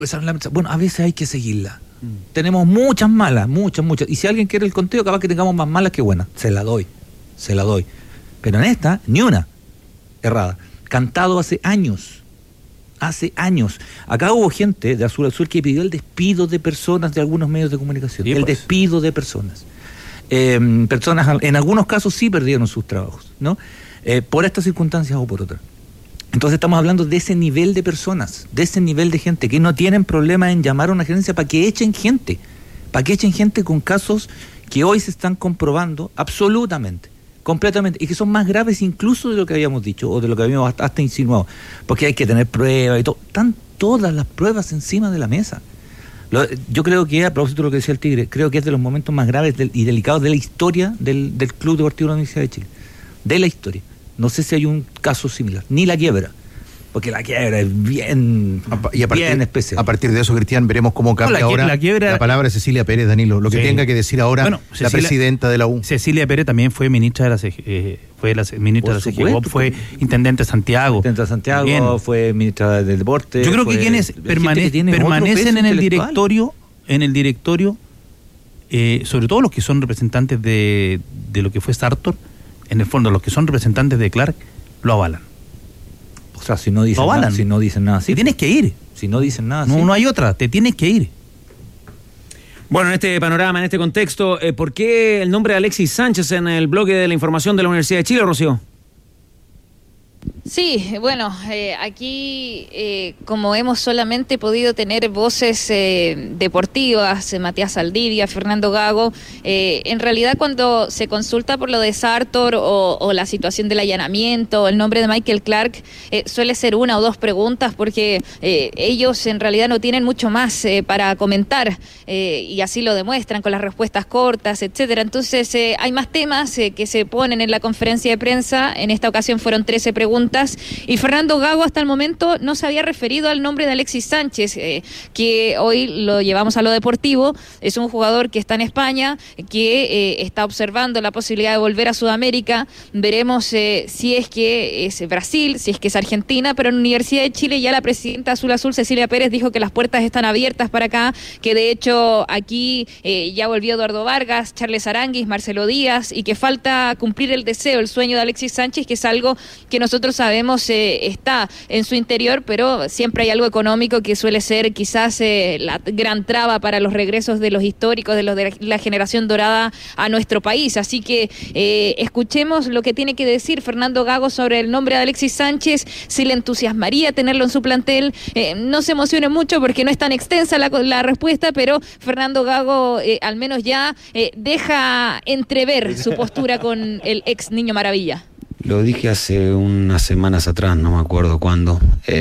Bueno, a veces hay que seguirla. Tenemos muchas malas, muchas. Y si alguien quiere el conteo, capaz que tengamos más malas que buenas. Se la doy. Pero en esta, ni una errada. Cantado hace años. Acá hubo gente de Azul Azul que pidió el despido de personas de algunos medios de comunicación. Sí, el despido de personas. Personas, en algunos casos sí perdieron sus trabajos, ¿no? Por estas circunstancias o por otras. Entonces estamos hablando de ese nivel de personas, de ese nivel de gente que no tienen problema en llamar a una gerencia para que echen gente con casos que hoy se están comprobando absolutamente, completamente, y que son más graves incluso de lo que habíamos dicho o de lo que habíamos hasta insinuado, porque hay que tener pruebas y todo. Están todas las pruebas encima de la mesa. Yo creo que, a propósito de lo que decía el Tigre, creo que es de los momentos más graves y delicados de la historia del Club Deportivo de la Universidad de Chile. De la historia. No sé si hay un caso similar. Ni la quiebra. Porque la quiebra es bien especial. A partir de eso, Cristian, veremos cómo cambia ahora la palabra de Cecilia Pérez, Danilo. Lo que tenga que decir ahora la presidenta de la U. Cecilia Pérez también fue ministra de la ministra de la CGO, fue intendente de Santiago. Intendente de Santiago, bien. Fue ministra del Deporte. Yo creo que quienes permanecen en el directorio, sobre todo los que son representantes de lo que fue Sartor, en el fondo los que son representantes de Clark, lo avalan. O sea, si no dicen nada, sí. Te tienes que ir. Si no dicen nada, no hay otra, te tienes que ir. Bueno, en este panorama, en este contexto, ¿por qué el nombre de Alexis Sánchez en el bloque de la información de la Universidad de Chile, Rocío? Sí, bueno, aquí como hemos solamente podido tener voces deportivas, Matías Saldivia, Fernando Gago, en realidad cuando se consulta por lo de Sartor o la situación del allanamiento, el nombre de Michael Clark, suele ser una o dos preguntas porque ellos en realidad no tienen mucho más para comentar y así lo demuestran con las respuestas cortas, etcétera. Entonces hay más temas que se ponen en la conferencia de prensa. En esta ocasión fueron 13 preguntas y Fernando Gago hasta el momento no se había referido al nombre de Alexis Sánchez, que hoy lo llevamos a lo deportivo. Es un jugador que está en España, que está observando la posibilidad de volver a Sudamérica. Veremos si es que es Brasil, si es que es Argentina, pero en la Universidad de Chile ya la presidenta Azul Azul, Cecilia Pérez, dijo que las puertas están abiertas para acá, que de hecho aquí ya volvió Eduardo Vargas, Charles Aranguis, Marcelo Díaz, y que falta cumplir el deseo, el sueño de Alexis Sánchez, que es algo que nosotros sabemos está en su interior, pero siempre hay algo económico que suele ser quizás la gran traba para los regresos de los históricos, de los de la generación dorada a nuestro país. Así que escuchemos lo que tiene que decir Fernando Gago sobre el nombre de Alexis Sánchez, si le entusiasmaría tenerlo en su plantel. No se emocione mucho porque no es tan extensa la respuesta, pero Fernando Gago al menos ya deja entrever su postura con el ex Niño Maravilla. Lo dije hace unas semanas atrás, no me acuerdo cuándo.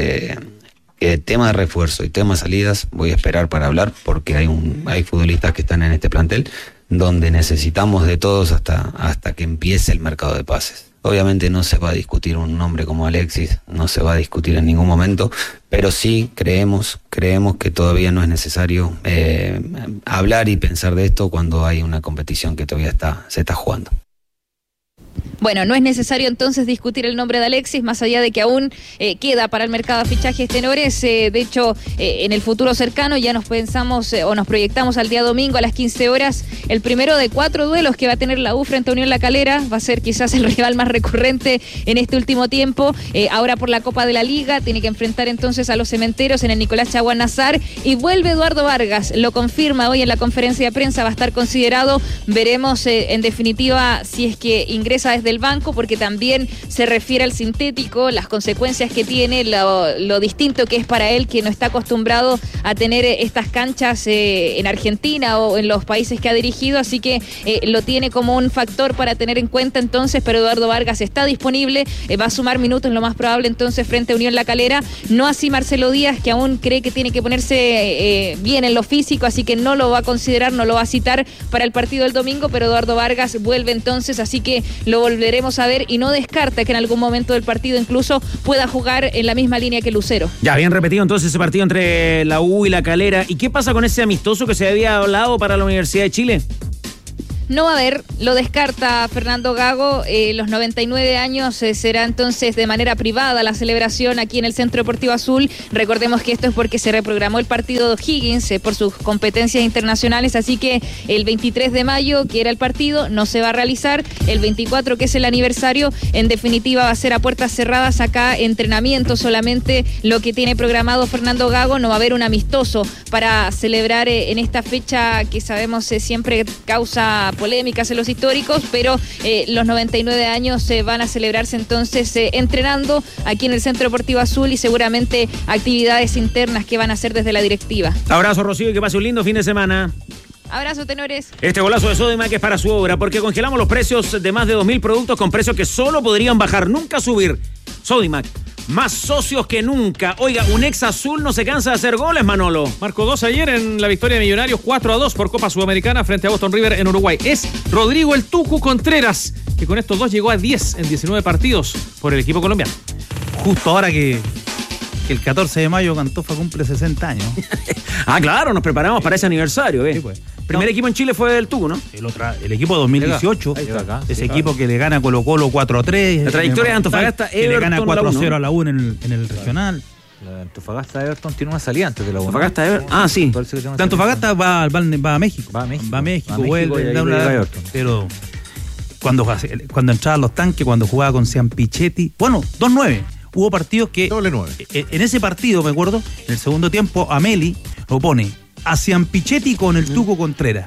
Tema de refuerzo y tema de salidas voy a esperar para hablar porque hay futbolistas que están en este plantel donde necesitamos de todos hasta que empiece el mercado de pases. Obviamente no se va a discutir un nombre como Alexis, no se va a discutir en ningún momento, pero sí creemos que todavía no es necesario hablar y pensar de esto cuando hay una competición que todavía se está jugando. Bueno, no es necesario entonces discutir el nombre de Alexis, más allá de que aún queda para el mercado de fichajes tenores. De hecho, en el futuro cercano ya nos pensamos o nos proyectamos al día domingo a las 15 horas. El primero de 4 duelos que va a tener la U frente a Unión La Calera. Va a ser quizás el rival más recurrente en este último tiempo. Ahora por la Copa de la Liga tiene que enfrentar entonces a los Cementeros en el Nicolás Chaguán Nazar. Y vuelve Eduardo Vargas, lo confirma hoy en la conferencia de prensa, va a estar considerado. Veremos en definitiva si es que ingresa desde el banco, porque también se refiere al sintético, las consecuencias que tiene, lo distinto que es para él, que no está acostumbrado a tener estas canchas en Argentina o en los países que ha dirigido, así que lo tiene como un factor para tener en cuenta entonces, pero Eduardo Vargas está disponible, va a sumar minutos lo más probable entonces frente a Unión La Calera, no así Marcelo Díaz, que aún cree que tiene que ponerse bien en lo físico, así que no lo va a considerar, no lo va a citar para el partido del domingo, pero Eduardo Vargas vuelve entonces, así que lo volveremos a ver y no descarta que en algún momento del partido incluso pueda jugar en la misma línea que Lucero. Ya, bien repetido entonces ese partido entre la U y La Calera. ¿Y qué pasa con ese amistoso que se había hablado para la Universidad de Chile? No va a haber, lo descarta Fernando Gago. Los 99 años será entonces de manera privada la celebración aquí en el Centro Deportivo Azul. Recordemos que esto es porque se reprogramó el partido de O'Higgins por sus competencias internacionales, así que el 23 de mayo, que era el partido, no se va a realizar. El 24, que es el aniversario, en definitiva va a ser a puertas cerradas acá, entrenamiento solamente lo que tiene programado Fernando Gago. No va a haber un amistoso para celebrar en esta fecha que sabemos siempre causa polémicas en los históricos, pero los 99 años van a celebrarse entonces entrenando aquí en el Centro Deportivo Azul y seguramente actividades internas que van a hacer desde la directiva. Abrazo, Rocío, y que pase un lindo fin de semana. Abrazo, tenores. Este golazo de Sodimac es para su obra, porque congelamos los precios de más de 2.000 productos con precios que solo podrían bajar, nunca subir. Sodimac, más socios que nunca. Oiga, un ex azul no se cansa de hacer goles, Manolo. Marcó 2 ayer en la victoria de Millonarios, 4-2 por Copa Sudamericana frente a Boston River en Uruguay. Es Rodrigo el Tucu Contreras, que con estos dos llegó a 10 en 19 partidos por el equipo colombiano. Justo ahora que el 14 de mayo Antofa cumple 60 años. Claro, nos preparamos para ese aniversario. Sí, pues. Primer equipo en Chile fue el Tucu, ¿no? El equipo de 2018, ese equipo que le gana a Colo-Colo 4-3. La trayectoria de Antofagasta, que le gana 4-0 a la U en el regional. La Antofagasta Everton tiene una salida antes de la U. Antofagasta Everton, sí. Antofagasta va a México. Va a México, vuelve, pero cuando entraban los tanques, cuando jugaba con Sean Pichetti, 2-9. Hubo partidos que... Doble 9. En ese partido, me acuerdo, en el segundo tiempo, Ameli lo pone a Sean Pichetti con el Tuco Contreras.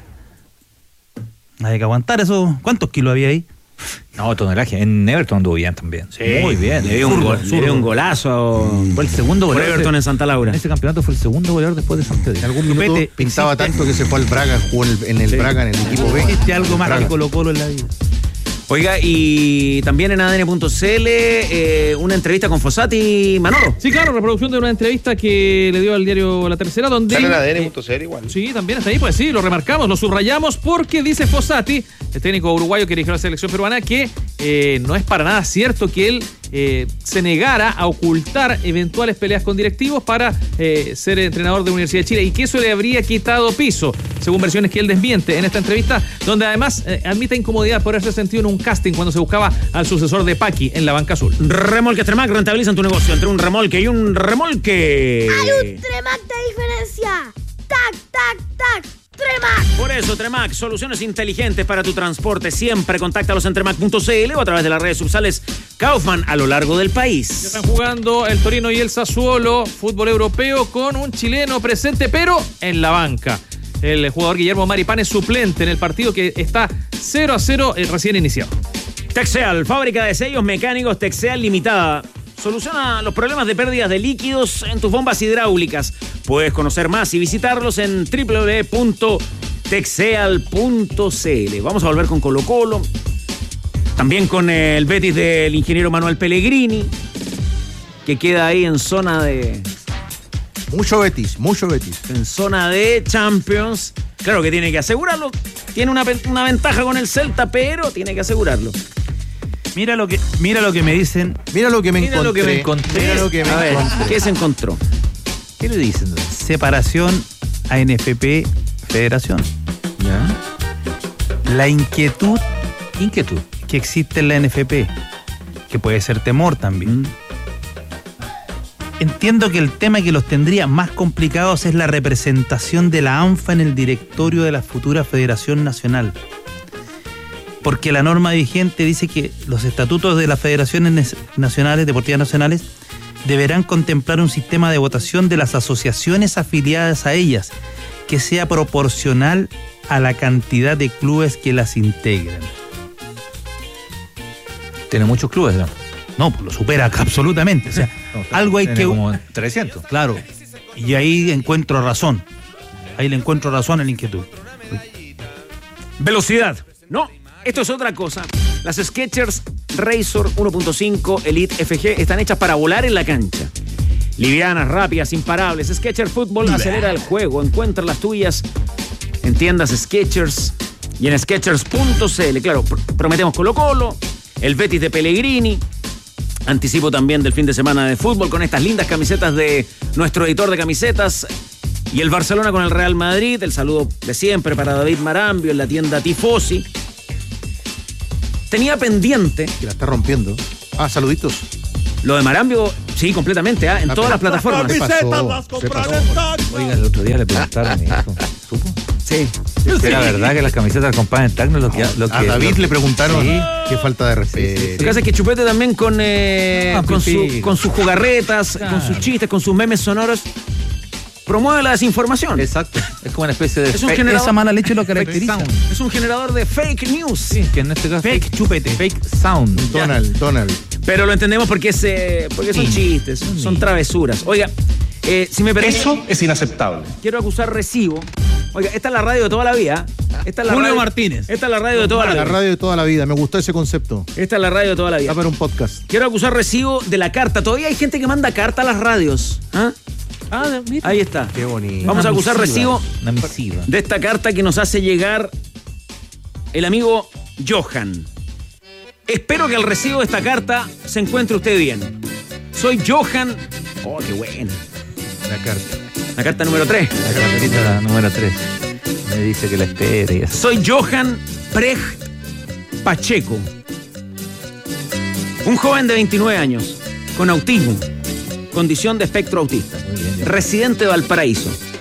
Hay que aguantar eso. ¿Cuántos kilos había ahí? No, tonelaje. En Everton anduvo bien también. Sí, muy bien. Le dio un golazo. Fue el segundo goleador. Por Everton en Santa Laura. En ese campeonato fue el segundo goleador después de Santa Laura. En algún minuto pintaba tanto que se fue al Braga, jugó en el Braga, en el equipo B. Existe algo más que Colo-Colo en la vida. Oiga, y también en ADN.cl una entrevista con Fossati, Manolo. Sí, claro, reproducción de una entrevista que le dio al diario La Tercera, donde... ¿Sale en ADN.cl igual? Sí, también está ahí, pues sí, lo remarcamos, lo subrayamos, porque dice Fossati, el técnico uruguayo que dirigió la selección peruana, que no es para nada cierto que él se negara a ocultar eventuales peleas con directivos para ser entrenador de la Universidad de Chile, y que eso le habría quitado piso, según versiones que él desmiente en esta entrevista, donde además admite incomodidad por haberse sentido en un casting cuando se buscaba al sucesor de Paqui en la banca azul. Remolques Tremac rentabilizan tu negocio entre un remolque y un remolque. Hay un Tremac de diferencia. ¡Tac, tac, tac! Tremac. Por eso, Tremac, soluciones inteligentes para tu transporte. Siempre contáctalos en tremac.cl o a través de las redes sociales Kaufman a lo largo del país. Ya están jugando el Torino y el Sassuolo, fútbol europeo, con un chileno presente, pero en la banca. El jugador Guillermo Maripán es suplente en el partido que está 0-0 recién iniciado. Texeal, fábrica de sellos mecánicos Texeal Limitada. Soluciona los problemas de pérdidas de líquidos en tus bombas hidráulicas. Puedes conocer más y visitarlos en www.texeal.cl. Vamos a volver con Colo-Colo. También con el Betis del ingeniero Manuel Pellegrini, que queda ahí en zona de... Mucho Betis. En zona de Champions. Claro que tiene que asegurarlo. Tiene una ventaja con el Celta, pero tiene que asegurarlo. Mira lo que me dicen. Mira lo que me encontré. ¿Qué se encontró? ¿Qué le dicen? Separación ANFP Federación. ¿Ya? La inquietud que existe en la NFP, que puede ser temor también. Entiendo que el tema que los tendría más complicados es la representación de la ANFA en el directorio de la futura Federación Nacional. Porque la norma vigente dice que los estatutos de las federaciones nacionales, deportivas nacionales, deberán contemplar un sistema de votación de las asociaciones afiliadas a ellas, que sea proporcional a la cantidad de clubes que las integran. Tiene muchos clubes, ¿no? No, pues lo supera absolutamente. O sea, no, algo hay que... como 300. Claro. Y ahí encuentro razón. Ahí le encuentro razón a la inquietud. Velocidad. No, esto es otra cosa. Las Skechers Razor 1.5 Elite FG están hechas para volar en la cancha. Livianas, rápidas, imparables. Skechers Fútbol acelera el juego. Encuentra las tuyas en tiendas Skechers y en Skechers.cl. Claro, prometemos Colo-Colo, el Betis de Pellegrini. Anticipo también del fin de semana de fútbol con estas lindas camisetas de nuestro editor de camisetas, Y el Barcelona con el Real Madrid, el saludo de siempre para David Marambio en la tienda Tifosi. Tenía pendiente... Que la está rompiendo. Saluditos. Lo de Marambio, sí, completamente, en todas las plataformas. Oiga, el otro día le preguntaron y dijo, ¿supo? Sí. Era verdad que las camisetas las compraban en Tacno. A David le preguntaron, qué falta de respeto. Lo que pasa es que Chupete también con sus jugarretas, con sus chistes, con sus memes sonoros, promueve la desinformación. Exacto. Es como una especie de... Esa mala leche lo caracteriza. Es un generador de fake news. Sí, que en este caso... Fake chupete. Fake sound. Donald. Pero lo entendemos porque son chistes, son travesuras. Oiga, si me permite... Eso es inaceptable. Quiero acusar recibo. Oiga, esta es la radio de toda la vida. Julio Martínez. Esta es la radio de toda la vida. La radio de toda la vida. Me gustó ese concepto. Esta es la radio de toda la vida. Está para un podcast. Quiero acusar recibo de la carta. Todavía hay gente que manda carta a las radios. Mira. Ahí está. Qué bonito. Vamos a acusar recibo de esta carta que nos hace llegar el amigo Johan. Espero que al recibo de esta carta se encuentre usted bien. Soy Johan. Oh, qué buena. La carta número 3. La cartita número 3. Me dice que la espere. Soy Johan Precht Pacheco. Un joven de 29 años, con autismo, condición de espectro autista, residente de Valparaíso.